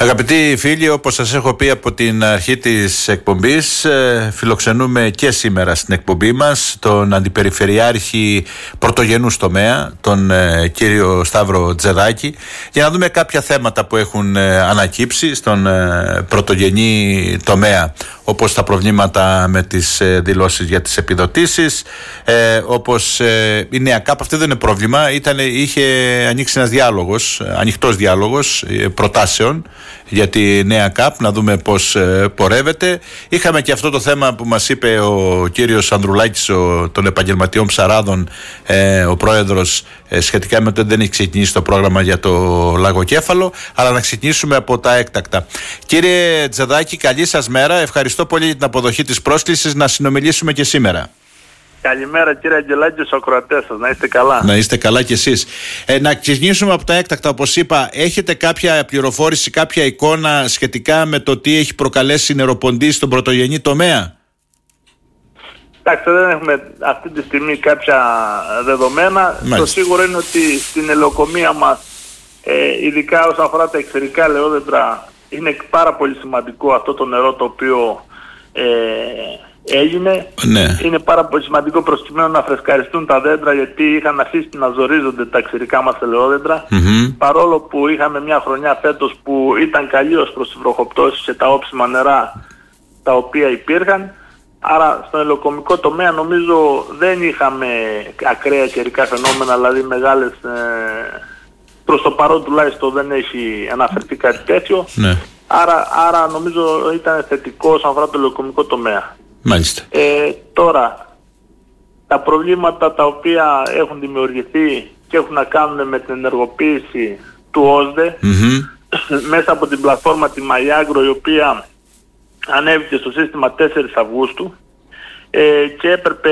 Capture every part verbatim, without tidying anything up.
Αγαπητοί φίλοι, όπως σας έχω πει από την αρχή της εκπομπής, φιλοξενούμε και σήμερα στην εκπομπή μας τον Αντιπεριφερειάρχη Πρωτογενούς τομέα, τον κύριο Σταύρο Τζεδάκη, για να δούμε κάποια θέματα που έχουν ανακύψει στον πρωτογενή τομέα, όπως τα προβλήματα με τις δηλώσεις για τις επιδοτήσεις, όπως η νέα ΚΑΠ. Αυτό δεν είναι πρόβλημα, Ήταν, είχε ανοίξει ένας διάλογος, ανοιχτός διάλογος προτάσεων για τη νέα ΚΑΠ, να δούμε πώς ε, πορεύεται. Είχαμε και αυτό το θέμα που μας είπε ο κύριος Ανδρουλάκης ο, των επαγγελματιών ψαράδων, ε, ο πρόεδρος, ε, σχετικά με το ότι δεν έχει ξεκινήσει το πρόγραμμα για το λαγοκέφαλο, αλλά να ξεκινήσουμε από τα έκτακτα. Κύριε Τζεδάκη, καλή σας μέρα. Ευχαριστώ πολύ για την αποδοχή της πρόσκλησης να συνομιλήσουμε και σήμερα. Καλημέρα κύριε Αγγελάκη, στους ακροατές σας. Να είστε καλά. Να είστε καλά κι εσείς. Ε, να ξεκινήσουμε από τα έκτακτα, όπως είπα. Έχετε κάποια πληροφόρηση, κάποια εικόνα σχετικά με το τι έχει προκαλέσει νεροποντή στον πρωτογενή τομέα? Εντάξει, δεν έχουμε αυτή τη στιγμή κάποια δεδομένα. Μάλιστα. Το σίγουρο είναι ότι στην ελαιοκομεία μας, ε, ειδικά όσον αφορά τα εξαιρικά ελαιόδεντρα, είναι πάρα πολύ σημαντικό αυτό το νερό το οποίο ε, έγινε. Ναι. Είναι πάρα πολύ σημαντικό προκειμένου να φρεσκαριστούν τα δέντρα, γιατί είχαν αφήσει να ζορίζονται τα ξηρικά μας ελαιόδεντρα. Mm-hmm. Παρόλο που είχαμε μια χρονιά φέτος που ήταν καλή ως προς τις βροχοπτώσεις και τα όψιμα νερά τα οποία υπήρχαν. Άρα στον ελαιοκομικό τομέα νομίζω δεν είχαμε ακραία καιρικά φαινόμενα, δηλαδή μεγάλες, ε, προς το παρόν τουλάχιστον δεν έχει αναφερθεί κάτι τέτοιο. Ναι. Άρα, άρα νομίζω ήταν θετικό όσον αφορά το ελαιοκομικό τομέα. Μάλιστα. Ε, τώρα, τα προβλήματα τα οποία έχουν δημιουργηθεί και έχουν να κάνουν με την ενεργοποίηση του ΟΣΔΕ, mm-hmm. μέσα από την πλατφόρμα τη Μαϊάγκρο, η οποία ανέβηκε στο σύστημα τέσσερις Αυγούστου, ε, και έπρεπε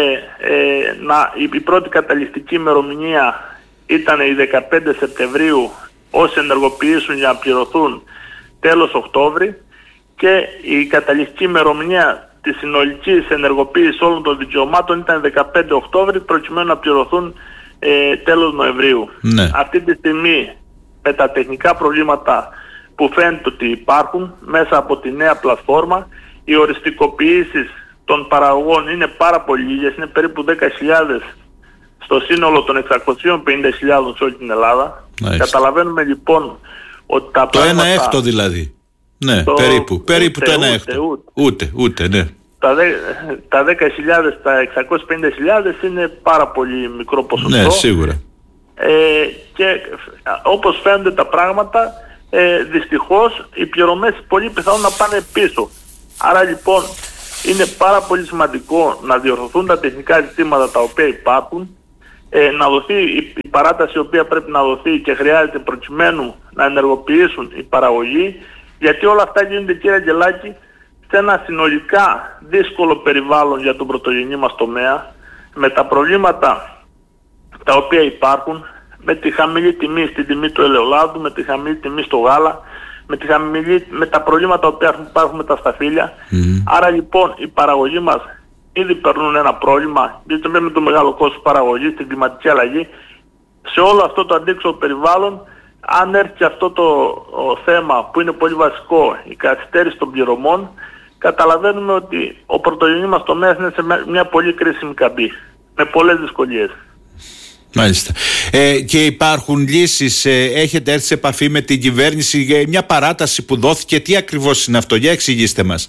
ε, να, η, η πρώτη καταληκτική ημερομηνία ήταν η δεκαπέντε Σεπτεμβρίου, όσοι ενεργοποιήσουν για να πληρωθούν τέλος Οκτώβρη, και η καταληκτική ημερομηνία της συνολικής ενεργοποίησης όλων των δικαιωμάτων ήταν δεκαπέντε Οκτώβρη, προκειμένου να πληρωθούν ε, τέλος Νοεμβρίου. Ναι. Αυτή τη στιγμή, με τα τεχνικά προβλήματα που φαίνεται ότι υπάρχουν μέσα από τη νέα πλατφόρμα, οι οριστικοποιήσεις των παραγωγών είναι πάρα πολύ λίγες, είναι περίπου δέκα χιλιάδες στο σύνολο των εξακόσιες πενήντα χιλιάδες σε όλη την Ελλάδα. Nice. Καταλαβαίνουμε λοιπόν ότι τα το πράγματα... ένα έκτο δηλαδή. Ναι, το... περίπου, περίπου ούτε, το ένα έκτο. Ούτε, ούτε, ούτε, ναι. Τα, δε, τα δέκα χιλιάδες, τα εξακόσιες πενήντα χιλιάδες είναι πάρα πολύ μικρό ποσοστό. Ναι, σίγουρα. Ε, και όπως φαίνονται τα πράγματα, ε, δυστυχώς οι πληρωμές πολύ πιθανόν να πάνε πίσω. Άρα λοιπόν είναι πάρα πολύ σημαντικό να διορθωθούν τα τεχνικά ζητήματα τα οποία υπάρχουν, ε, να δοθεί η, η παράταση η οποία πρέπει να δοθεί και χρειάζεται προκειμένου να ενεργοποιήσουν οι παραγωγοί, γιατί όλα αυτά γίνονται, κύριε Αγγελάκη, σε ένα συνολικά δύσκολο περιβάλλον για τον πρωτογενή μας τομέα, με τα προβλήματα τα οποία υπάρχουν, με τη χαμηλή τιμή στην τιμή του ελαιολάδου, με τη χαμηλή τιμή στο γάλα, με, τη χαμηλή, με τα προβλήματα που υπάρχουν με τα σταφύλια. Mm. Άρα λοιπόν οι παραγωγοί μας ήδη περνούν ένα πρόβλημα, γιατί με το μεγάλο κόστος παραγωγής, την κλιματική αλλαγή, σε όλο αυτό το αντίξωο περιβάλλον. Αν έρθει αυτό το ο, θέμα που είναι πολύ βασικό, η καθυστέρηση των πληρωμών, καταλαβαίνουμε ότι ο πρωτογενής μας τομέας είναι σε μια πολύ κρίσιμη καμπή, με πολλές δυσκολίες. Μάλιστα. Ε, και υπάρχουν λύσεις, ε, έχετε έρθει σε επαφή με την κυβέρνηση για μια παράταση που δόθηκε? Τι ακριβώς είναι αυτό, για εξηγήστε μας.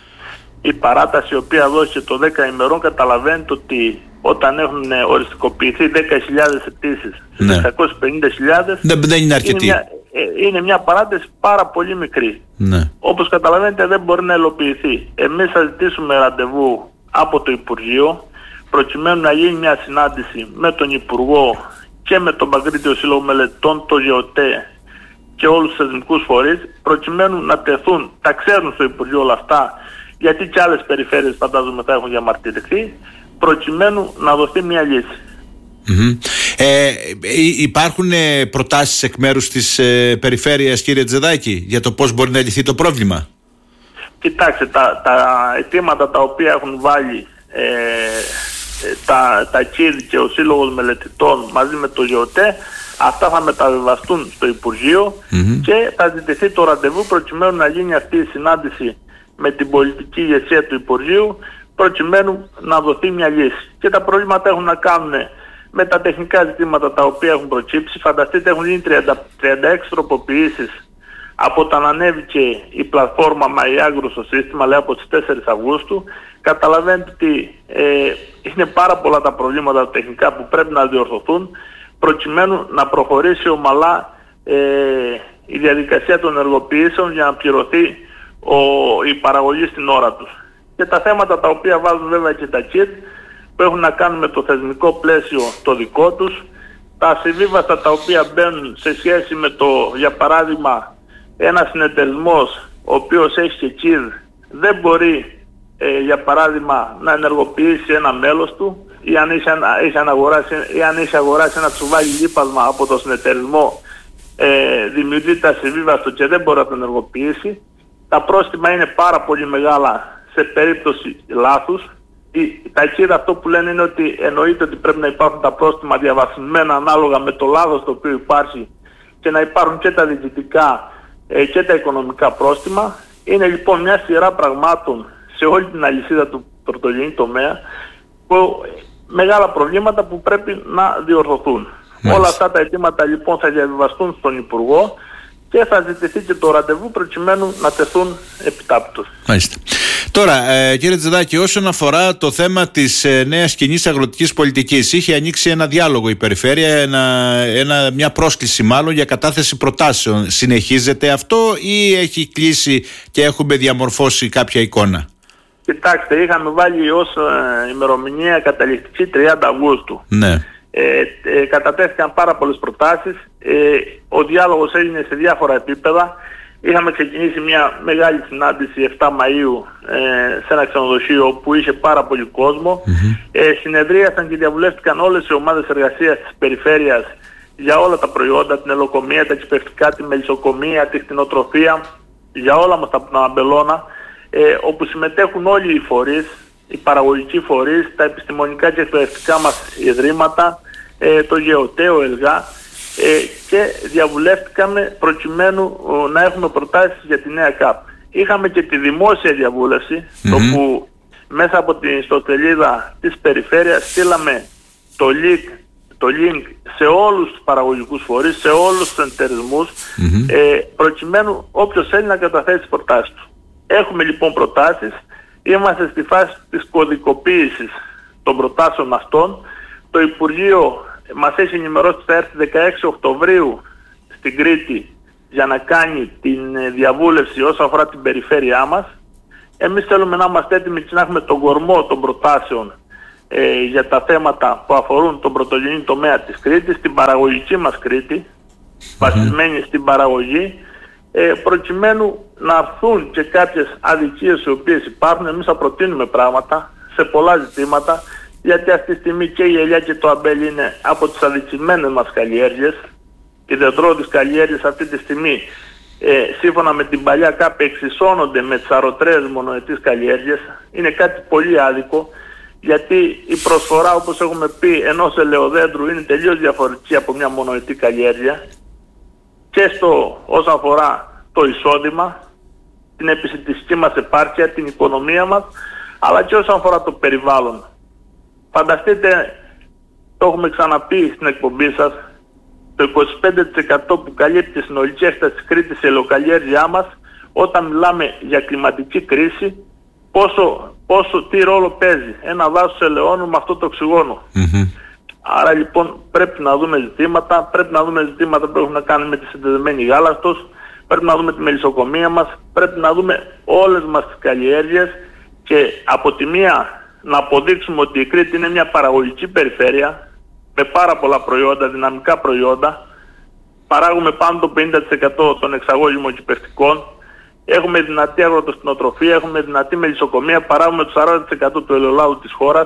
Η παράταση η οποία δόθηκε το δέκα ημερών, καταλαβαίνετε ότι όταν έχουν οριστικοποιηθεί δέκα χιλιάδες αιτήσεις στις ναι. εξακόσιες πενήντα χιλιάδες, δεν, δεν είναι αρκετή. Είναι μια, είναι μια παράταση πάρα πολύ μικρή. Ναι. Όπως καταλαβαίνετε δεν μπορεί να υλοποιηθεί. Εμείς θα ζητήσουμε ραντεβού από το Υπουργείο, προκειμένου να γίνει μια συνάντηση με τον Υπουργό και με τον Παγκρίτιο Σύλλογο Μελετών, το ΓΕΟΤΕ και όλους τους θεσμικούς φορείς, προκειμένου να τεθούν, τα ξέρουν στο Υπουργείο όλα αυτά, γιατί και άλλες περιφέρειες φαντάζομαι θα έχουν διαμαρτυρηθεί, προκειμένου να δοθεί μια λύση. Mm-hmm. Ε, υπάρχουν ε, προτάσεις εκ μέρους της ε, περιφέρειας, κύριε Τζεδάκη, για το πώς μπορεί να λυθεί το πρόβλημα? Κοιτάξτε, τα, τα αιτήματα τα οποία έχουν βάλει ε, τα, τα ΚΙΔ και ο Σύλλογος Μελετητών μαζί με το ΓΕΟΤΕ Αυτά θα μεταβιβαστούν στο Υπουργείο mm-hmm. και θα ζητηθεί το ραντεβού προκειμένου να γίνει αυτή η συνάντηση με την πολιτική ηγεσία του Υπουργείου, προκειμένου να δοθεί μια λύση. Και τα προβλήματα έχουν να κάνουν με τα τεχνικά ζητήματα τα οποία έχουν προκύψει. Φανταστείτε, έχουν γίνει τριάντα έξι τροποποιήσεις από όταν ανέβηκε η πλατφόρμα MyAgro στο σύστημα, λέει από τις τέσσερις Αυγούστου. Καταλαβαίνετε ότι ε, είναι πάρα πολλά τα προβλήματα τεχνικά που πρέπει να διορθωθούν προκειμένου να προχωρήσει ομαλά ε, η διαδικασία των ενεργοποιήσεων για να πληρωθεί ο, η παραγωγή στην ώρα τους. Και τα θέματα τα οποία βάζουν βέβαια και τα κιτ που έχουν να κάνουν με το θεσμικό πλαίσιο το δικό τους, τα συμβίβαστα τα οποία μπαίνουν σε σχέση με το, για παράδειγμα, ένας συνεταιρισμός ο οποίος έχει και κιτ δεν μπορεί ε, για παράδειγμα να ενεργοποιήσει ένα μέλος του ή αν έχει, έχει, αγοράσει, ή αν έχει αγοράσει ένα τσουβάλι λίπασμα από το συνεταιρισμό, ε, δημιουργείται ασυμβίβαστο και δεν μπορεί να το ενεργοποιήσει. Τα πρόστιμα είναι πάρα πολύ μεγάλα σε περίπτωση λάθους. Τα κίτ αυτό που λένε είναι ότι εννοείται ότι πρέπει να υπάρχουν τα πρόστιμα διαβαθμισμένα ανάλογα με το λάθος το οποίο υπάρχει και να υπάρχουν και τα διοικητικά ε, και τα οικονομικά πρόστιμα. Είναι λοιπόν μια σειρά πραγμάτων σε όλη την αλυσίδα του πρωτογενή τομέα, που, μεγάλα προβλήματα που πρέπει να διορθωθούν. Μάλιστα. Όλα αυτά τα αιτήματα λοιπόν θα διαβιβαστούν στον Υπουργό και θα ζητηθεί και το ραντεβού προκειμένου να τεθούν επιτάπητος. Μάλιστα. Τώρα, ε, κύριε Τζεδάκη, όσον αφορά το θέμα της ε, νέας κοινής αγροτικής πολιτικής, είχε ανοίξει ένα διάλογο η Περιφέρεια, ένα, ένα, μια πρόσκληση μάλλον για κατάθεση προτάσεων. Συνεχίζεται αυτό ή έχει κλείσει και έχουμε διαμορφώσει κάποια εικόνα? Κοιτάξτε, είχαμε βάλει ως ε, ημερομηνία καταληκτική τριάντα Αυγούστου. Ναι. Ε, ε, κατατέθηκαν πάρα πολλές προτάσεις. Ε, ο διάλογος έγινε σε διάφορα επίπεδα. Είχαμε ξεκινήσει μια μεγάλη συνάντηση επτά Μαΐου ε, σε ένα ξενοδοχείο που είχε πάρα πολύ κόσμο. Mm-hmm. Ε, συνεδρίασαν και διαβουλεύτηκαν όλες οι ομάδες εργασίας της Περιφέρειας για όλα τα προϊόντα, την ελοκομεία, τα κυπευτικά, τη μελισσοκομεία, τη κτηνοτροφία, για όλα μας τα αμπελώνα, ε, όπου συμμετέχουν όλοι οι φορείς, οι παραγωγικοί φορείς, τα επιστημονικά και εκπαιδευτικά μας ιδρύματα, ε, το ΓΕΟΤΕ, ο ΕΛΓΑ, ε, και διαβουλεύτηκαμε προκειμένου ο, να έχουμε προτάσεις για τη νέα ΚΑΠ. Είχαμε και τη δημόσια διαβούλευση, mm-hmm. όπου μέσα από την ιστοσελίδα της Περιφέρειας στείλαμε το link, το link σε όλους τους παραγωγικούς φορείς, σε όλους τους εντερισμούς, mm-hmm. ε, προκειμένου όποιος θέλει να καταθέσει τις προτάσεις του. Έχουμε λοιπόν προτάσεις. Είμαστε στη φάση της κωδικοποίησης των προτάσεων αυτών. Το Υπουργείο μας έχει ενημερώσει ότι θα έρθει δεκαέξι Οκτωβρίου στην Κρήτη για να κάνει την διαβούλευση όσον αφορά την περιφέρειά μας. Εμείς θέλουμε να είμαστε έτοιμοι και να έχουμε τον κορμό των προτάσεων ε, για τα θέματα που αφορούν τον πρωτογενή τομέα της Κρήτης, την παραγωγική μας Κρήτη, mm-hmm. βασισμένη στην παραγωγή, ε, προκειμένου να έρθουν και κάποιες αδικίες οι οποίες υπάρχουν. Εμείς θα προτείνουμε πράγματα σε πολλά ζητήματα, γιατί αυτή τη στιγμή και η ελιά και το αμπέλι είναι από τις αδικημένες μας καλλιέργειες. Οι δεντρώδεις καλλιέργειες αυτή τη στιγμή, ε, σύμφωνα με την παλιά ΚΑΠ, εξισώνονται με τις αρωτρέες μονοετής καλλιέργειες. Είναι κάτι πολύ άδικο, γιατί η προσφορά, όπως έχουμε πει, ενός ελαιοδέντρου είναι τελείως διαφορετική από μια μονοετή καλλιέργεια, και στο όσον αφορά το εισόδημα, την επιστημιστική μας επάρκεια, την οικονομία μας, αλλά και όσον αφορά το περιβάλλον. Φανταστείτε, το έχουμε ξαναπεί στην εκπομπή σας, το είκοσι πέντε τοις εκατό που καλύπτει τη συνολική έκταση της Κρήτης σε ελαιοκαλλιέργειά μας, όταν μιλάμε για κλιματική κρίση, πόσο, πόσο τι ρόλο παίζει ένα δάσος ελαιώνου με αυτό το οξυγόνο. Mm-hmm. Άρα λοιπόν πρέπει να δούμε ζητήματα, πρέπει να δούμε ζητήματα που έχουν να κάνουν με τη συνδεδεμένη γάλακτος, πρέπει να δούμε τη μελισσοκομεία μας, πρέπει να δούμε όλες μας τις καλλιέργειες, και από τη μία να αποδείξουμε ότι η Κρήτη είναι μια παραγωγική περιφέρεια με πάρα πολλά προϊόντα, δυναμικά προϊόντα. Παράγουμε πάνω το πενήντα τοις εκατό των εξαγώγημων κυπευτικών. Έχουμε δυνατή αγροτοκτηνοτροφία, έχουμε δυνατή μελισσοκομεία, παράγουμε το σαράντα τοις εκατό του ελαιολάδου της χώρας.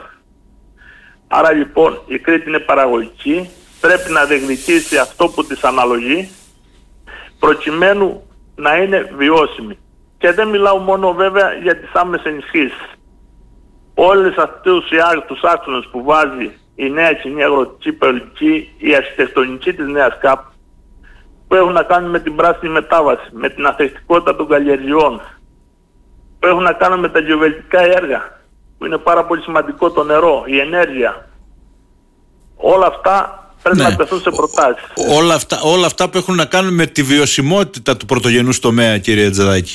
Άρα λοιπόν η Κρήτη είναι παραγωγική, πρέπει να διεκδικήσει αυτό που της αναλογεί, προκειμένου να είναι βιώσιμη. Και δεν μιλάω μόνο βέβαια για τις άμεσες ενισχύσεις. Όλες αυτούς τους άξονες που βάζει η νέα κοινή αγροτική πολιτική, η αρχιτεκτονική της νέας ΚΑΠ, που έχουν να κάνουν με την πράσινη μετάβαση, με την αθεκτικότητα των καλλιεργειών, που έχουν να κάνουν με τα γεωβελτικά έργα, που είναι πάρα πολύ σημαντικό, το νερό, η ενέργεια. Όλα αυτά πρέπει ναι. να τεθούν σε προτάσεις. Ό, όλα, αυτά, όλα αυτά που έχουν να κάνουν με τη βιωσιμότητα του πρωτογενούς τομέα, κύριε Τζεδάκη.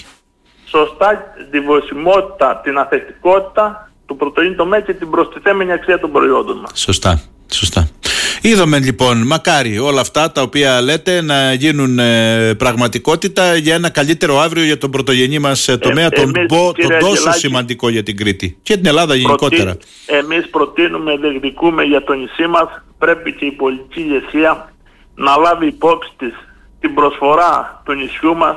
Σωστά, τη βιωσιμότητα, την αθεκτικότητα του πρωτογενού τομέα και την προστιθέμενη αξία των προϊόντων μας. Σωστά, σωστά. Είδαμε λοιπόν, μακάρι όλα αυτά τα οποία λέτε να γίνουν ε, πραγματικότητα για ένα καλύτερο αύριο για τον πρωτογενή μας ε, τομέα, ε, τον, εμείς, πο, τον τόσο Αγγελάκη, σημαντικό για την Κρήτη και την Ελλάδα γενικότερα. Προτι, εμείς προτείνουμε, διεκδικούμε για το νησί μας, πρέπει και η πολιτική ηγεσία να λάβει υπόψη της την προσφορά του νησιού μας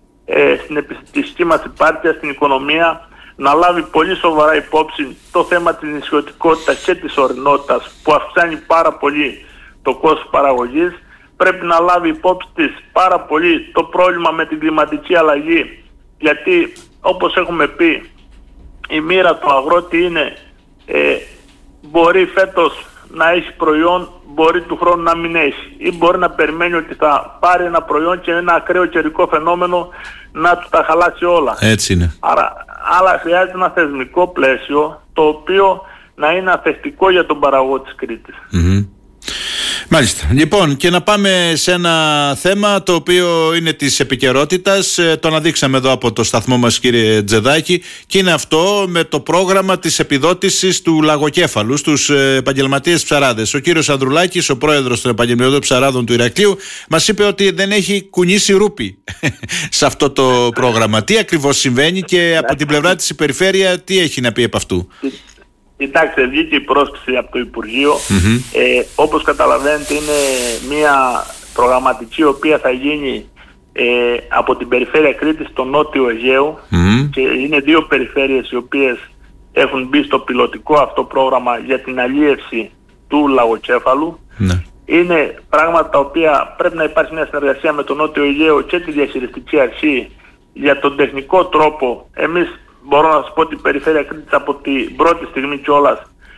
ε, στην επιστημιστική μας υπάρκεια, στην οικονομία, να λάβει πολύ σοβαρά υπόψη το θέμα της νησιωτικότητας και της ορεινότητας που αυξάνει πάρα πολύ το κόστος παραγωγής. Πρέπει να λάβει υπόψη της πάρα πολύ το πρόβλημα με την κλιματική αλλαγή, γιατί όπως έχουμε πει, η μοίρα του αγρότη είναι ε, μπορεί φέτος να έχει προϊόν, μπορεί του χρόνου να μην έχει, ή μπορεί να περιμένει ότι θα πάρει ένα προϊόν και ένα ακραίο καιρικό φαινόμενο να του τα χαλάσει όλα. Έτσι είναι. Άρα, αλλά χρειάζεται ένα θεσμικό πλαίσιο το οποίο να είναι αθεκτικό για τον παραγωγό της Κρήτης. Mm-hmm. Μάλιστα. Λοιπόν, και να πάμε σε ένα θέμα το οποίο είναι της επικαιρότητας. Το αναδείξαμε εδώ από το σταθμό μας, κύριε Τζεδάκη, και είναι αυτό με το πρόγραμμα της επιδότησης του λαγοκέφαλου στους επαγγελματίες ψαράδες. Ο κύριος Ανδρουλάκης, ο πρόεδρος των επαγγελματιών ψαράδων του Ηρακλείου, μας είπε ότι δεν έχει κουνήσει ρούπι σε αυτό το πρόγραμμα. Τι ακριβώς συμβαίνει και από την πλευρά της περιφέρεια τι έχει να πει επ' αυτού? Κοιτάξτε, βγήκε η πρόσκληση από το Υπουργείο. Mm-hmm. Ε, όπως καταλαβαίνετε, είναι μια προγραμματική η οποία θα γίνει ε, από την περιφέρεια Κρήτης στο νότιο Αιγαίου. Mm-hmm. Και είναι δύο περιφέρειες οι οποίες έχουν μπει στο πιλωτικό αυτό πρόγραμμα για την αλίευση του λαγοκέφαλου. Mm-hmm. Είναι πράγματα τα οποία πρέπει να υπάρχει μια συνεργασία με το νότιο Αιγαίο και τη διαχειριστική αρχή για τον τεχνικό τρόπο. Εμείς, μπορώ να σας πω ότι η περιφέρεια Κρήτης από την πρώτη στιγμή κιόλας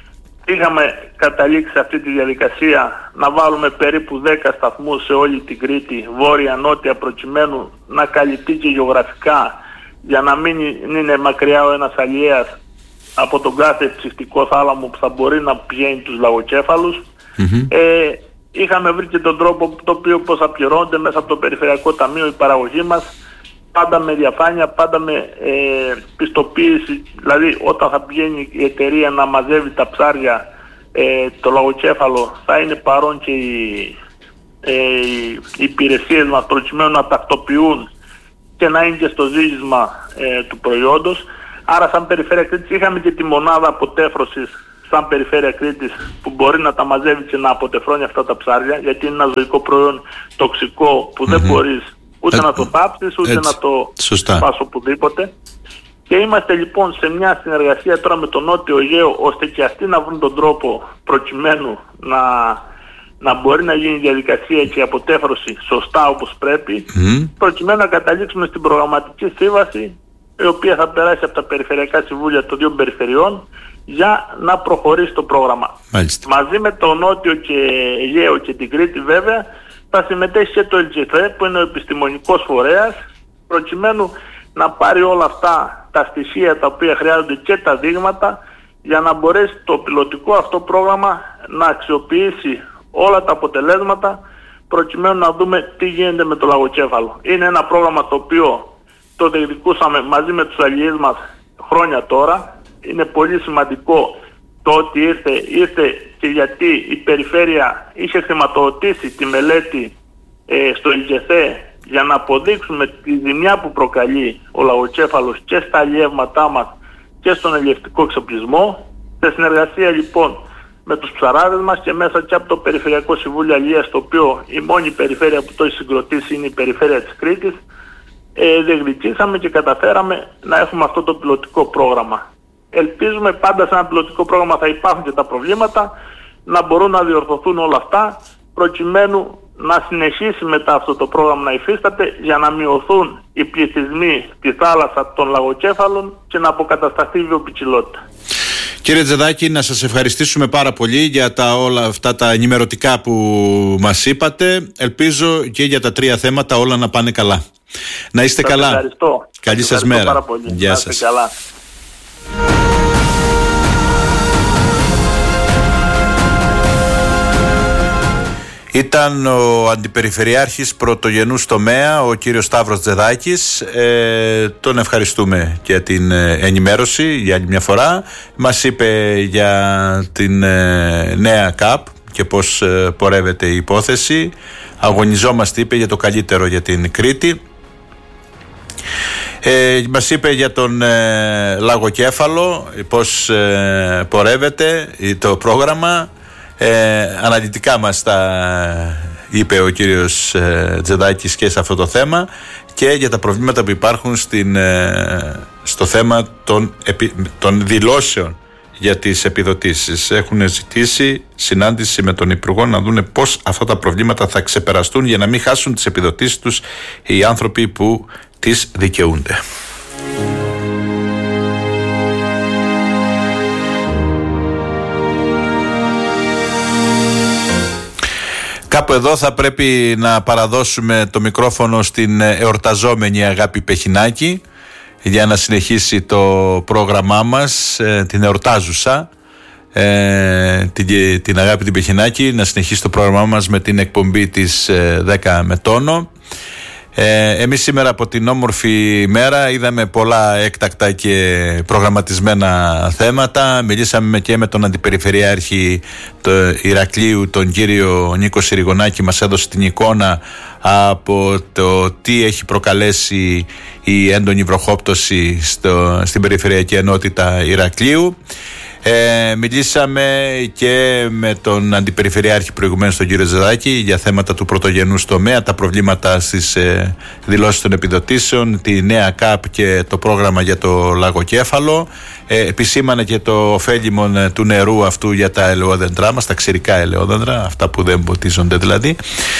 είχαμε καταλήξει σε αυτή τη διαδικασία να βάλουμε περίπου δέκα σταθμούς σε όλη την Κρήτη, βόρεια-νότια, προκειμένου να καλυφθεί και γεωγραφικά, για να μην είναι μακριά ο ένας αλλιέας από τον κάθε ψυχτικό θάλαμο που θα μπορεί να πηγαίνει τους λαγοκέφαλους. Mm-hmm. Ε, είχαμε βρει και τον τρόπο το οποίο πώς θα πληρώνονται μέσα από το Περιφερειακό Ταμείο η παραγωγή μας, πάντα με διαφάνεια, πάντα με ε, πιστοποίηση. Δηλαδή όταν θα πηγαίνει η εταιρεία να μαζεύει τα ψάρια, ε, το λαγοκέφαλο, θα είναι παρόν και οι, ε, οι υπηρεσίες μας προκειμένου να τακτοποιούν και να είναι και στο ζύγισμα ε, του προϊόντος. Άρα σαν Περιφέρεια Κρήτης είχαμε και τη μονάδα αποτέφρωσης σαν Περιφέρεια Κρήτης που μπορεί να τα μαζεύει και να αποτεφρώνει αυτά τα ψάρια, γιατί είναι ένα ζωικό προϊόν τοξικό που mm-hmm. δεν μπορείς ούτε ε, να το θάψεις, ούτε έτσι, να το σωστά. πας οπουδήποτε. Και είμαστε λοιπόν σε μια συνεργασία τώρα με τον Νότιο Αιγαίο, ώστε και αυτοί να βρουν τον τρόπο προκειμένου να, να μπορεί να γίνει η διαδικασία και η αποτέφρωση σωστά όπως πρέπει, mm. προκειμένου να καταλήξουμε στην προγραμματική σύμβαση, η οποία θα περάσει από τα Περιφερειακά Συμβούλια των δύο περιφερειών για να προχωρήσει το πρόγραμμα. Μάλιστα. Μαζί με το Νότιο και Αιγαίο και την Κρήτη βέβαια θα συμμετέχει και το ΕΛΤΖΕΘΕ που είναι ο επιστημονικός φορέας, προκειμένου να πάρει όλα αυτά τα στοιχεία τα οποία χρειάζονται και τα δείγματα για να μπορέσει το πιλωτικό αυτό πρόγραμμα να αξιοποιήσει όλα τα αποτελέσματα προκειμένου να δούμε τι γίνεται με το λαγοκέφαλο. Είναι ένα πρόγραμμα το οποίο το διεκδικούσαμε μαζί με τους αλλιείς μας χρόνια τώρα. Είναι πολύ σημαντικό το ότι ήρθε, ήρθε και γιατί η περιφέρεια είχε χρηματοδοτήσει τη μελέτη ε, στο ΕΛΤΖΕΘΕ για να αποδείξουμε τη ζημιά που προκαλεί ο λαγοκέφαλος και στα αλλιεύματά μας και στον αλλιευτικό εξοπλισμό. Σε συνεργασία λοιπόν με τους ψαράδες μας και μέσα και από το Περιφερειακό Συμβούλιο Αλίας, το οποίο η μόνη περιφέρεια που το έχει συγκροτήσει είναι η περιφέρεια της Κρήτης, ε, διεκδικήσαμε και καταφέραμε να έχουμε αυτό το πιλωτικό πρόγραμμα. Ελπίζουμε πάντα σε ένα πιλωτικό πρόγραμμα θα υπάρχουν και τα προβλήματα, να μπορούν να διορθωθούν όλα αυτά, προκειμένου να συνεχίσει μετά αυτό το πρόγραμμα να υφίσταται για να μειωθούν οι πληθυσμοί στη θάλασσα των λαγοκέφαλων και να αποκατασταθεί η βιοποικιλότητα. Κύριε Τζεδάκη, να σας ευχαριστήσουμε πάρα πολύ για τα όλα αυτά τα ενημερωτικά που μας είπατε. Ελπίζω και για τα τρία θέματα όλα να πάνε καλά. Να είστε σας καλά. Ευχαριστώ. Καλή σας ευχαριστώ μέρα. Πάρα πολύ. Γεια να σας. είστε καλά. Ήταν ο Αντιπεριφερειάρχης Πρωτογενούς Τομέα, ο κύριος Σταύρος Τζεδάκης. Ε, τον ευχαριστούμε για την ενημέρωση για άλλη μια φορά. Μας είπε για την ε, νέα ΚΑΠ και πώς ε, πορεύεται η υπόθεση. Αγωνιζόμαστε, είπε, για το καλύτερο για την Κρήτη. Ε, μας είπε για τον ε, Λαγοκέφαλο πώς ε, πορεύεται το πρόγραμμα. Ε, αναλυτικά μας τα είπε ο κύριος ε, Τζεδάκης και σε αυτό το θέμα και για τα προβλήματα που υπάρχουν στην, ε, στο θέμα των, επι, των δηλώσεων για τις επιδοτήσεις. Έχουν ζητήσει συνάντηση με τον Υπουργό να δούνε πώς αυτά τα προβλήματα θα ξεπεραστούν για να μην χάσουν τις επιδοτήσεις τους οι άνθρωποι που τις δικαιούνται. Κάπου εδώ θα πρέπει να παραδώσουμε το μικρόφωνο στην εορταζόμενη Αγάπη Πεχινάκη για να συνεχίσει το πρόγραμμά μας, την εορτάζουσα, την, την Αγάπη την Πεχινάκη, να συνεχίσει το πρόγραμμά μας με την εκπομπή της δέκα με τόνο. Ε, εμείς σήμερα από την όμορφη μέρα είδαμε πολλά έκτακτα και προγραμματισμένα θέματα. Μιλήσαμε και με τον Αντιπεριφερειάρχη του Ηρακλείου, τον κύριο Νίκο Συριγωνάκη. Μας έδωσε την εικόνα από το τι έχει προκαλέσει η έντονη βροχόπτωση στο, στην Περιφερειακή Ενότητα Ηρακλείου. Ε, μιλήσαμε και με τον Αντιπεριφερειάρχη προηγουμένως, τον κύριο Τζεδάκη, για θέματα του πρωτογενούς τομέα, τα προβλήματα στις ε, δηλώσεις των επιδοτήσεων, τη νέα ΚΑΠ και το πρόγραμμα για το Λαγοκέφαλο. Ε, επισήμανε και το ωφέλιμο του νερού αυτού για τα ελαιόδεντρά μας, τα ξηρικά ελαιόδεντρα, αυτά που δεν ποτίζονται δηλαδή.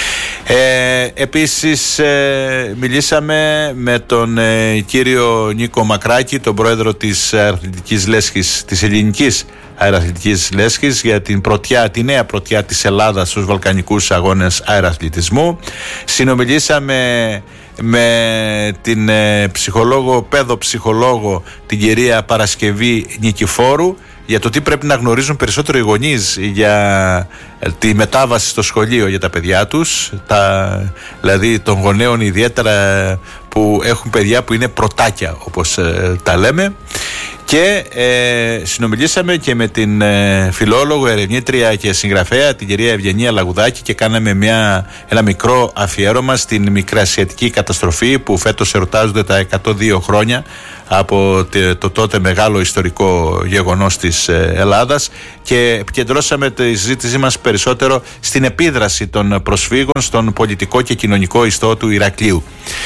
Ε, επίσης ε, μιλήσαμε με τον ε, κύριο Νίκο Μακράκη, τον πρόεδρο της Αεραθλητικής Λέσχης, της Ελληνικής Αεραθλητικής Λέσχης, για την πρωτιά, τη νέα πρωτιά της Ελλάδας στους Βαλκανικούς Αγώνες Αεραθλητισμού. Συνομιλήσαμε με την ε, ψυχολόγο, παιδοψυχολόγο, την κυρία Παρασκευή Νικηφόρου, για το τι πρέπει να γνωρίζουν περισσότερο οι γονείς για τη μετάβαση στο σχολείο για τα παιδιά τους, τα, δηλαδή των γονέων ιδιαίτερα που έχουν παιδιά που είναι πρωτάκια, όπως ε, τα λέμε. Και ε, συνομιλήσαμε και με την ε, φιλόλογο, ερευνήτρια και συγγραφέα, την κυρία Ευγενία Λαγουδάκη, και κάναμε μια, ένα μικρό αφιέρωμα στην μικρασιατική καταστροφή που φέτος εορτάζονται τα εκατόν δύο χρόνια από το, το τότε μεγάλο ιστορικό γεγονός της ε, Ελλάδας, και επικεντρώσαμε τη συζήτησή μας περισσότερο στην επίδραση των προσφύγων στον πολιτικό και κοινωνικό ιστό του Ηρακλείου.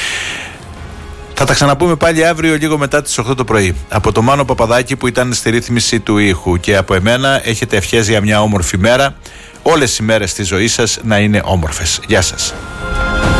Θα τα ξαναπούμε πάλι αύριο λίγο μετά τις οκτώ το πρωί. Από το Μάνο Παπαδάκη που ήταν στη ρύθμιση του ήχου, και από εμένα έχετε ευχές για μια όμορφη μέρα. Όλες οι μέρες της ζωής σας να είναι όμορφες. Γεια σας.